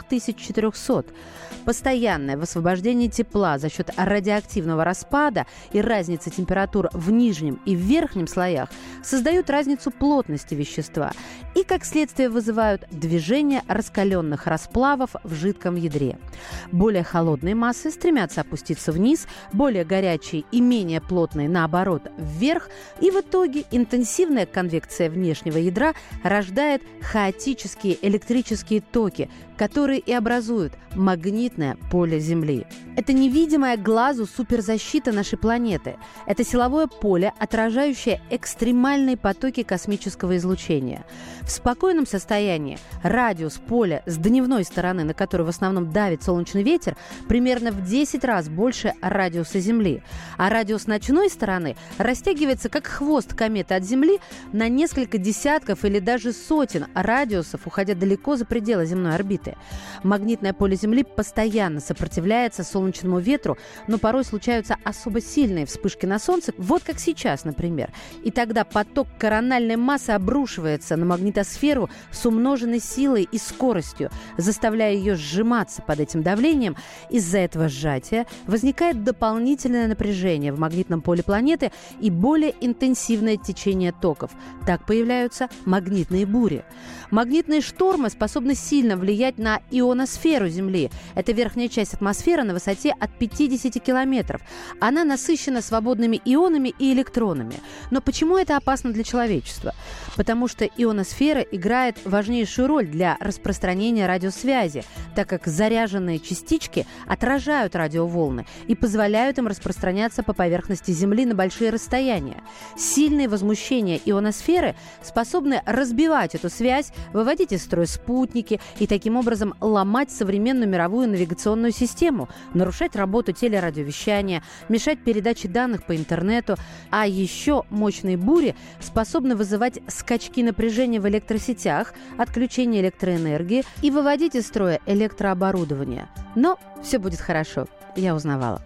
4400. Постоянное высвобождение тепла за счет радиоактивного распада и разницы температур в нижнем и в верхнем слоях создают разницу плотности вещества и, как следствие, вызывают движение раскаленных расплавов в жидком ядре. Более холодные массы стремятся опуститься вниз, более горячие и менее плотные, наоборот, вверх, и в итоге интенсивная конвекция внешнего ядра рождает хаотические электрические токи, которые и образуют магнитное поле Земли. Это невидимая глазу суперзащита нашей планеты. Это силовое поле, отражающее экстремальные потоки космического излучения. В спокойном состоянии радиус поля с дневной стороны, на который в основном давит солнечный ветер, примерно в 10 раз больше радиуса Земли. А радиус ночной стороны растягивается как хвост кометы от Земли на несколько десятков или даже сотен радиусов, уходя далеко за пределы земной орбиты. Магнитное поле Земли постоянно сопротивляется солнечному ветру, но порой случаются особо сильные вспышки на Солнце, вот как сейчас, например. И тогда поток корональной массы обрушивается на магнитосферу с умноженной силой и скоростью, заставляя ее сжиматься под этим давлением. Из-за этого сжатия возникает дополнительное напряжение в магнитном поле планеты и более интенсивное течение токов. Так появляются магнитные бури. Магнитные штормы способны сильно влиять на ионосферу Земли. Это верхняя часть атмосферы на высоте от 50 километров. Она насыщена свободными ионами и электронами. Но почему это опасно для человечества? Потому что ионосфера играет важнейшую роль для распространения радиосвязи, так как заряженные частички отражают радиоволны и позволяют им распространяться по поверхности Земли на большие расстояния. Сильные возмущения ионосферы способны разбивать эту связь, выводить из строя спутники и таким образом ломать современную мировую навигационную систему, нарушать работу телерадиовещания, мешать передаче данных по интернету. А еще мощные бури способны вызывать скачки напряжения в электросетях, отключение электроэнергии и выводить из строя электрооборудование. Но все будет хорошо, я узнавала.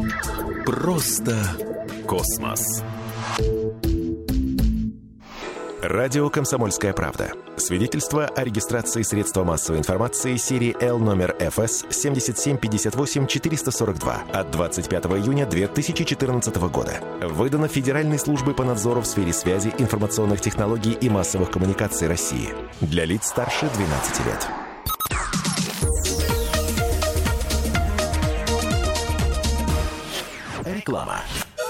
Просто космос. Радио «Комсомольская правда». Свидетельство о регистрации средства массовой информации серии L номер ФС 7758-442 от 25 июня 2014 года. Выдано Федеральной службой по надзору в сфере связи, информационных технологий и массовых коммуникаций России. Для лиц старше 12 лет. Реклама.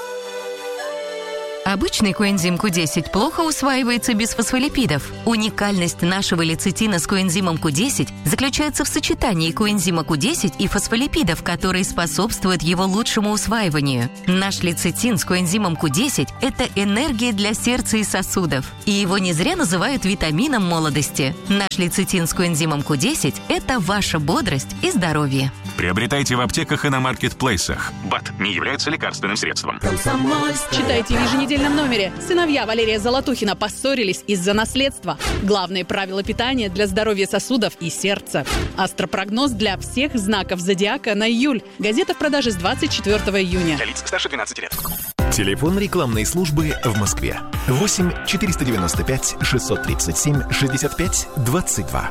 Обычный коэнзим Q10 плохо усваивается без фосфолипидов. Уникальность нашего лецитина с коэнзимом Q10 заключается в сочетании коэнзима Q10 и фосфолипидов, которые способствуют его лучшему усваиванию. Наш лецитин с коэнзимом Q10 – это энергия для сердца и сосудов. И его не зря называют витамином молодости. Наш лецитин с коэнзимом Q10 – это ваша бодрость и здоровье. Приобретайте в аптеках и на маркетплейсах. БАД не является лекарственным средством. Читайте в еженедельном номере. Сыновья Валерия Золотухина поссорились из-за наследства. Главные правила питания для здоровья сосудов и сердца. Астропрогноз для всех знаков зодиака на июль. Газета в продаже с 24 июня. Для лиц старше 12 лет. Телефон рекламной службы в Москве. 8 495 637 65 22.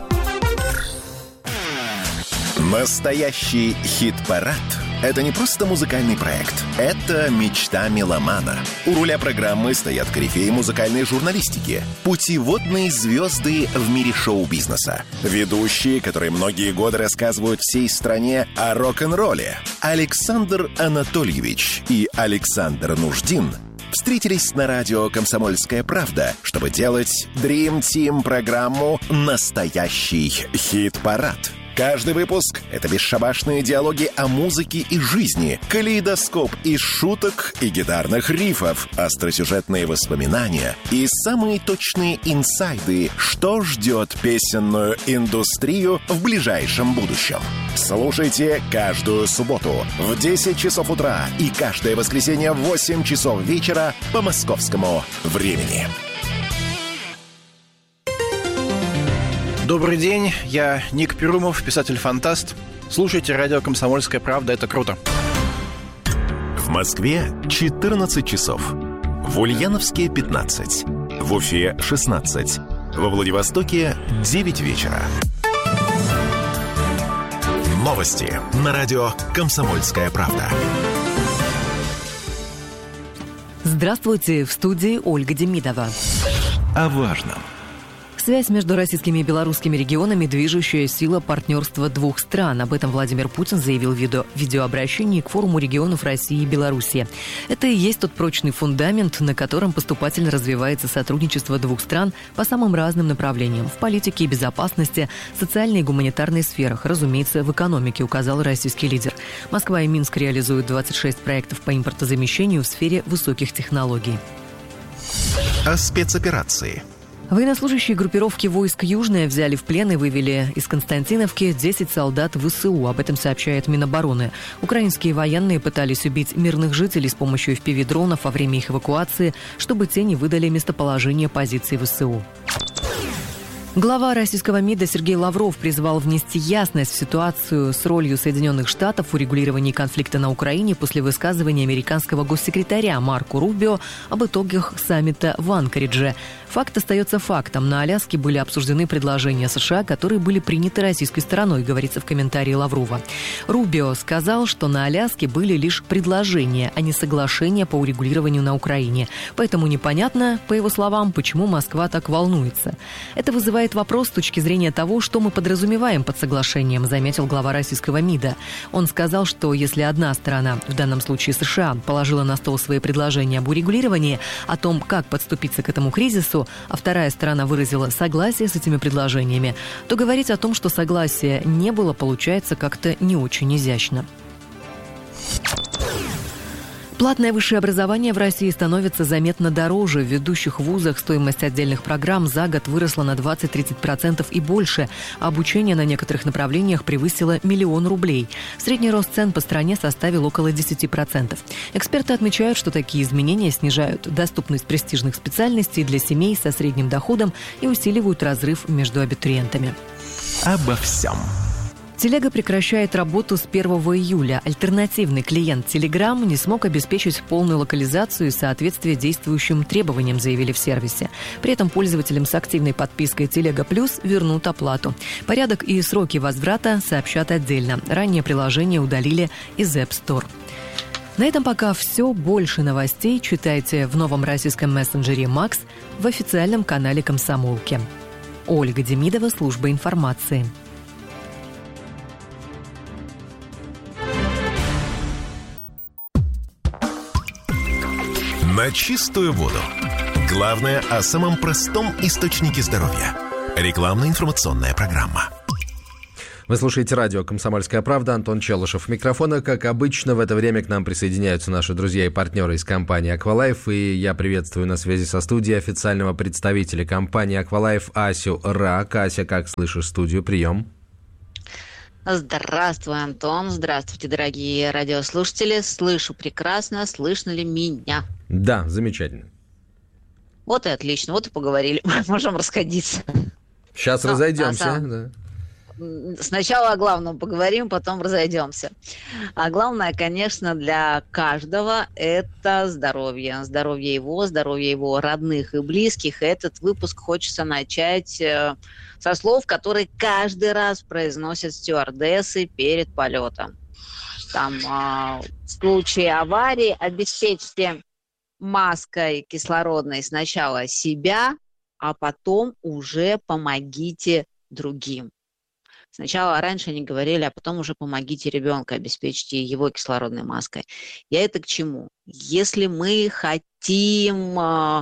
Настоящий хит-парад – это не просто музыкальный проект. Это мечта меломана. У руля программы стоят корифеи музыкальной журналистики, путеводные звезды в мире шоу-бизнеса, ведущие, которые многие годы рассказывают всей стране о рок-н-ролле. Александр Анатольевич и Александр Нуждин встретились на радио «Комсомольская правда», чтобы делать Dream Team программу «Настоящий хит-парад». Каждый выпуск — это бесшабашные диалоги о музыке и жизни, калейдоскоп из шуток и гитарных рифов, остросюжетные воспоминания и самые точные инсайды, что ждет песенную индустрию в ближайшем будущем. Слушайте каждую субботу в 10 часов утра и каждое воскресенье в 8 часов вечера по московскому времени. Добрый день, я Ник Перумов, писатель-фантаст. Слушайте радио «Комсомольская правда», это круто. В Москве 14 часов. В Ульяновске 15. В Уфе 16. Во Владивостоке 9 вечера. Новости на радио «Комсомольская правда». Здравствуйте, в студии Ольга Демидова. О важном. Связь между российскими и белорусскими регионами – движущая сила партнерства двух стран. Об этом Владимир Путин заявил в видеообращении к форуму регионов России и Беларуси. Это и есть тот прочный фундамент, на котором поступательно развивается сотрудничество двух стран по самым разным направлениям – в политике и безопасности, социальной и гуманитарной сферах, разумеется, в экономике, указал российский лидер. Москва и Минск реализуют 26 проектов по импортозамещению в сфере высоких технологий. О спецоперации. Военнослужащие группировки войск «Южная» взяли в плен и вывели из Константиновки 10 солдат ВСУ. Об этом сообщает Минобороны. Украинские военные пытались убить мирных жителей с помощью FPV-дронов во время их эвакуации, чтобы те не выдали местоположение позиций ВСУ. Глава российского МИДа Сергей Лавров призвал внести ясность в ситуацию с ролью Соединенных Штатов в урегулировании конфликта на Украине после высказывания американского госсекретаря Марко Рубио об итогах саммита в Анкоридже. Факт остается фактом. На Аляске были обсуждены предложения США, которые были приняты российской стороной, говорится в комментарии Лаврова. Рубио сказал, что на Аляске были лишь предложения, а не соглашения по урегулированию на Украине. Поэтому непонятно, по его словам, почему Москва так волнуется. Это вызывает вопрос с точки зрения того, что мы подразумеваем под соглашением, заметил глава российского МИДа. Он сказал, что если одна сторона, в данном случае США, положила на стол свои предложения об урегулировании, о том, как подступиться к этому кризису, а вторая сторона выразила согласие с этими предложениями, то говорить о том, что согласия не было, получается как-то не очень изящно. Платное высшее образование в России становится заметно дороже. В ведущих вузах стоимость отдельных программ за год выросла на 20-30% и больше. Обучение на некоторых направлениях превысило 1 миллион рублей. Средний рост цен по стране составил около 10%. Эксперты отмечают, что такие изменения снижают доступность престижных специальностей для семей со средним доходом и усиливают разрыв между абитуриентами. Обо всем. Телега прекращает работу с 1 июля. Альтернативный клиент Telegram не смог обеспечить полную локализацию и соответствие действующим требованиям, заявили в сервисе. При этом пользователям с активной подпиской Телега Плюс вернут оплату. Порядок и сроки возврата сообщат отдельно. Ранее приложение удалили из App Store. На этом пока все. Больше новостей читайте в новом российском мессенджере Max в официальном канале «Комсомолки». Ольга Демидова, служба информации. На чистую воду. Главное о самом простом источнике здоровья. Рекламно-информационная программа. Вы слушаете радио «Комсомольская правда». Антон Челышев. Микрофона, как обычно, в это время к нам присоединяются наши друзья и партнеры из компании «Аквалайф». И я приветствую на связи со студией официального представителя компании «Аквалайф» Асю Рак. Ася, как слышишь студию? Прием. Здравствуй, Антон. Здравствуйте, дорогие радиослушатели. Слышу прекрасно. Слышно ли меня? Да, замечательно. Вот и отлично. Вот и поговорили. Можем расходиться. Сейчас разойдемся. Сначала о главном поговорим, потом разойдемся. А главное, конечно, для каждого – это здоровье. Здоровье его родных и близких. Этот выпуск хочется начать со слов, которые каждый раз произносят стюардессы перед полетом. Там в случае аварии обеспечьте маской кислородной сначала себя, а потом уже помогите другим. Сначала раньше они говорили, а потом уже помогите ребенку, обеспечьте его кислородной маской. Я это к чему? Если мы хотим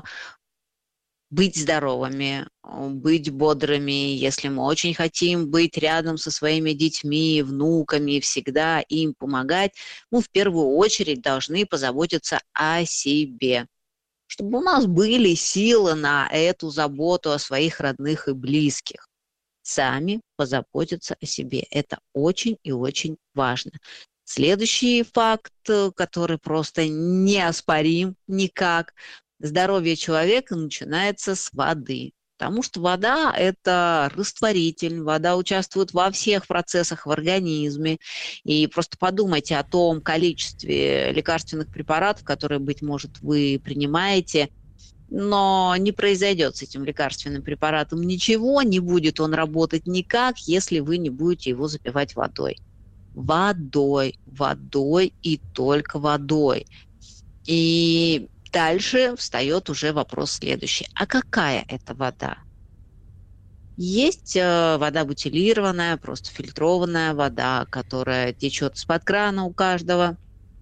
быть здоровыми, быть бодрыми, если мы очень хотим быть рядом со своими детьми, внуками, всегда им помогать, мы в первую очередь должны позаботиться о себе, чтобы у нас были силы на эту заботу о своих родных и близких. Сами позаботиться о себе. Это очень и очень важно. Следующий факт, который просто неоспорим никак. Здоровье человека начинается с воды. Потому что вода – это растворитель, вода участвует во всех процессах в организме. И просто подумайте о том количестве лекарственных препаратов, которые, быть может, вы принимаете, но не произойдет с этим лекарственным препаратом ничего, не будет он работать никак, если вы не будете его запивать водой. Водой и только водой. И дальше встает уже вопрос следующий. А какая это вода? Есть вода бутилированная, просто фильтрованная вода, которая течет из-под крана у каждого.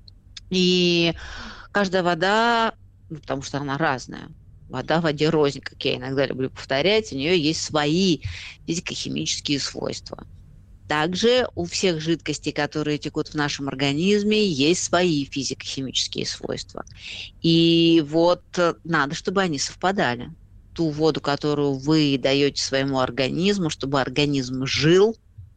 И каждая вода, потому что она разная. Вода в воде рознь, как я иногда люблю повторять, у нее есть свои физико-химические свойства. Также у всех жидкостей, которые текут в нашем организме, есть свои физико-химические свойства. И вот надо, чтобы они совпадали. Ту воду, которую вы даете своему организму, чтобы организм жил,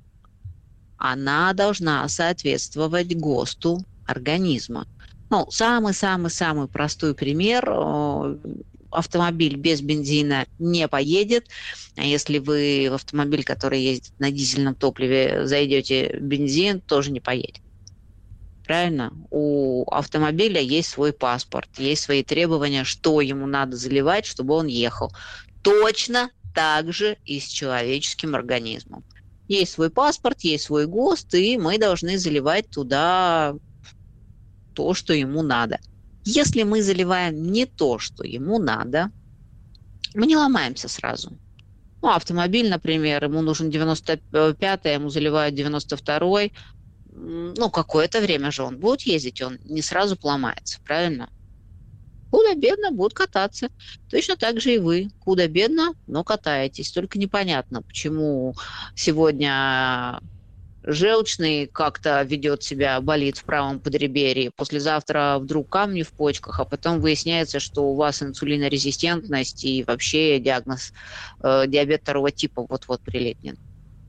она должна соответствовать ГОСТу организма. Ну, самый-самый-самый простой пример. Автомобиль без бензина не поедет. А если вы в автомобиль, который ездит на дизельном топливе, зайдете в бензин, тоже не поедет. Правильно? У автомобиля есть свой паспорт, есть свои требования, что ему надо заливать, чтобы он ехал. Точно так же и с человеческим организмом. Есть свой паспорт, есть свой ГОСТ, и мы должны заливать туда то, что ему надо. Если мы заливаем не то, что ему надо, мы не ломаемся сразу. Ну, автомобиль, например, ему нужен 95-й, ему заливают 92-й. Ну, какое-то время же он будет ездить, он не сразу поломается, правильно? Худо-бедно будет кататься. Точно так же и вы. Худо-бедно, но катаетесь. Только непонятно, почему сегодня желчный как-то ведет себя, болит в правом подреберье, послезавтра вдруг камни в почках, а потом выясняется, что у вас инсулинорезистентность и вообще диагноз диабет 2 типа вот-вот прилепнет.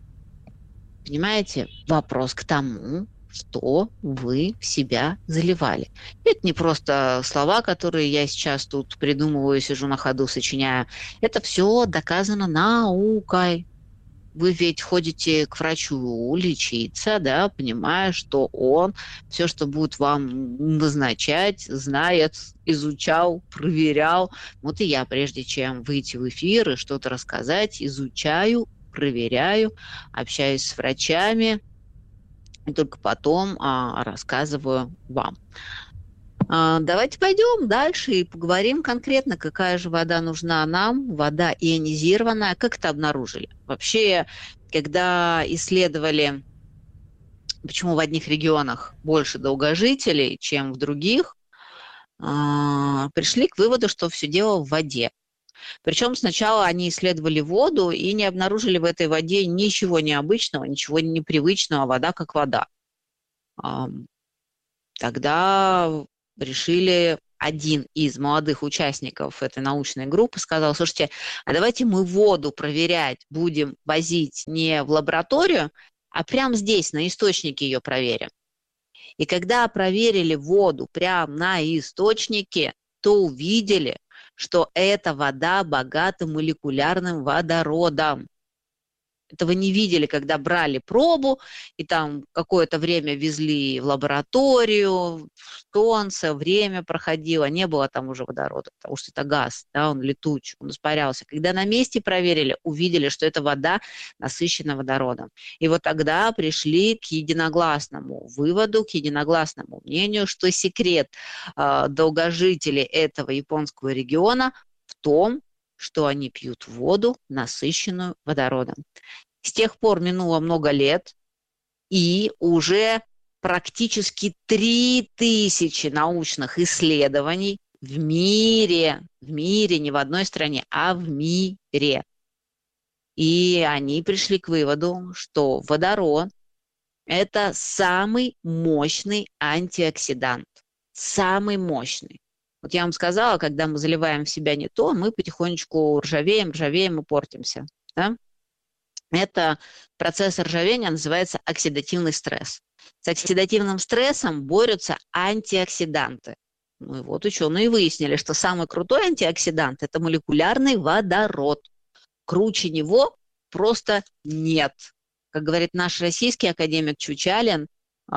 Понимаете? Вопрос к тому, что вы в себя заливали. Это не просто слова, которые я сейчас тут придумываю, сижу на ходу, сочиняю. Это все доказано наукой. Вы ведь ходите к врачу лечиться, да, понимая, что он все, что будет вам назначать, знает, изучал, проверял. Вот и я, прежде чем выйти в эфир и что-то рассказать, изучаю, проверяю, общаюсь с врачами, и только потом рассказываю вам. Давайте пойдем дальше и поговорим конкретно, какая же вода нужна нам, вода ионизированная, как это обнаружили. Вообще, когда исследовали, почему в одних регионах больше долгожителей, чем в других, пришли к выводу, что все дело в воде. Причем сначала они исследовали воду и не обнаружили в этой воде ничего необычного, ничего непривычного, вода как вода. Тогда решили, один из молодых участников этой научной группы сказал: слушайте, а давайте мы воду проверять будем возить не в лабораторию, а прямо здесь, на источнике ее проверим. И когда проверили воду прямо на источнике, то увидели, что эта вода богата молекулярным водородом. Этого не видели, когда брали пробу, и там какое-то время везли в лабораторию, солнце, время проходило, не было там уже водорода, потому что это газ, да, он летуч, он испарялся. Когда на месте проверили, увидели, что эта вода насыщена водородом. И вот тогда пришли к единогласному выводу, к единогласному мнению, что секрет долгожителей этого японского региона в том, что они пьют воду, насыщенную водородом. С тех пор минуло много лет, и уже практически 3000 научных исследований в мире, не в одной стране, а в мире. И они пришли к выводу, что водород – это самый мощный антиоксидант, самый мощный. Вот я вам сказала, когда мы заливаем в себя не то, мы потихонечку ржавеем и портимся. Да? Это процесс ржавения называется оксидативный стресс. С оксидативным стрессом борются антиоксиданты. Ну и вот ученые выяснили, что самый крутой антиоксидант – это молекулярный водород. Круче него просто нет. Как говорит наш российский академик Чучалин,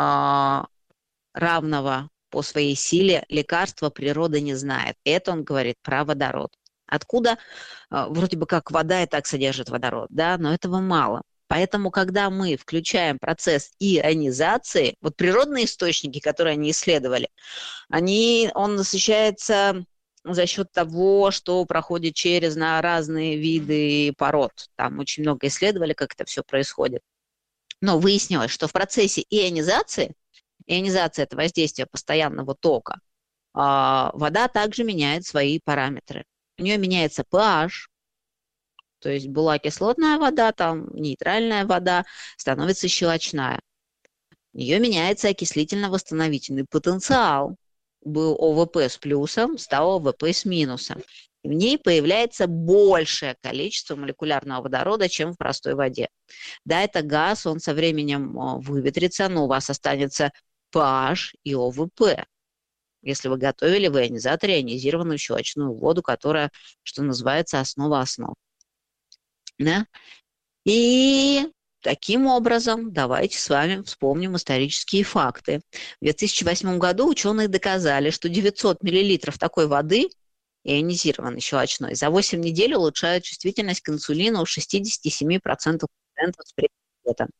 равного по своей силе лекарства природа не знает. Это он говорит про водород. Откуда? Вроде бы как вода и так содержит водород, да, но этого мало. Поэтому, когда мы включаем процесс ионизации, вот природные источники, которые они исследовали, он насыщается за счет того, что проходит через разные виды пород. Там очень много исследовали, как это все происходит. Но выяснилось, что в процессе ионизация – это воздействие постоянного тока, вода также меняет свои параметры. У нее меняется pH, то есть была кислотная вода, там нейтральная вода, становится щелочная. У нее меняется окислительно-восстановительный потенциал. Был ОВП с плюсом, стал ОВП с минусом. И в ней появляется большее количество молекулярного водорода, чем в простой воде. Да, это газ, он со временем выветрится, но у вас останется pH и ОВП. Если вы готовили в ионизаторе ионизированную щелочную воду, которая, что называется, основа основ. Да? И таким образом давайте с вами вспомним исторические факты. В 2008 году ученые доказали, что 900 мл такой воды, ионизированной щелочной, за 8 недель улучшают чувствительность к инсулину у 67% с приоритетом.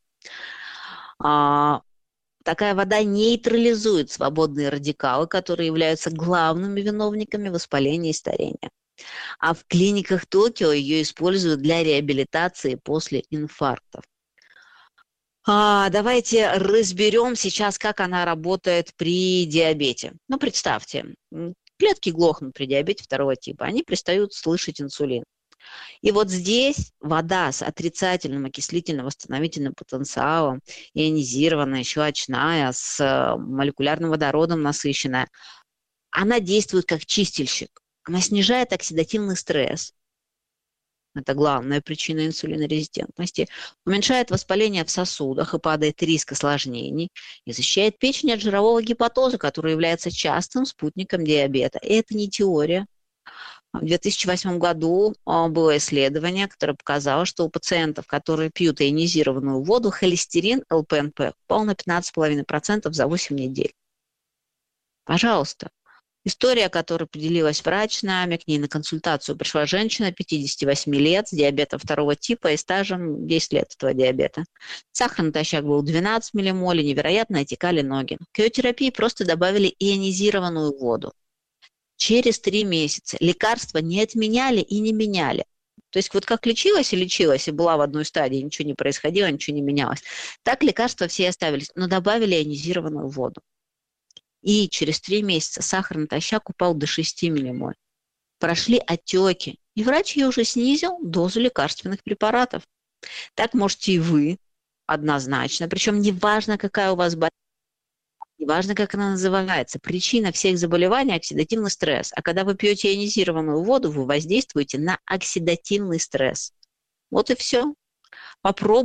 Такая вода нейтрализует свободные радикалы, которые являются главными виновниками воспаления и старения. А в клиниках Токио ее используют для реабилитации после инфарктов. Давайте разберем сейчас, как она работает при диабете. Ну, представьте, клетки глохнут при диабете 2 типа, они перестают слышать инсулин. И вот здесь вода с отрицательным окислительно-восстановительным потенциалом, ионизированная, щелочная, с молекулярным водородом насыщенная, она действует как чистильщик. Она снижает оксидативный стресс. Это главная причина инсулинорезистентности. Уменьшает воспаление в сосудах и падает риск осложнений. И защищает печень от жирового гепатоза, который является частым спутником диабета. И это не теория. В 2008 году было исследование, которое показало, что у пациентов, которые пьют ионизированную воду, холестерин ЛПНП упал на 15,5% за 8 недель. Пожалуйста. История, которой поделилась врач с нами, к ней на консультацию пришла женщина 58 лет с диабетом 2 типа и стажем 10 лет этого диабета. Сахар натощак был 12 миллимолей, невероятно отекали ноги. К ее терапии просто добавили ионизированную воду. Через 3 месяца лекарства не отменяли и не меняли. То есть вот как лечилась и была в одной стадии, ничего не происходило, ничего не менялось, так лекарства все оставились, но добавили ионизированную воду. И через 3 месяца сахар натощак упал до 6 миллимоль. Прошли отеки, и врач ей уже снизил дозу лекарственных препаратов. Так можете и вы однозначно, причем неважно, какая у вас болезнь, неважно, как она называется, причина всех заболеваний – оксидативный стресс. А когда вы пьете ионизированную воду, вы воздействуете на оксидативный стресс. Вот и все. Попробуйте.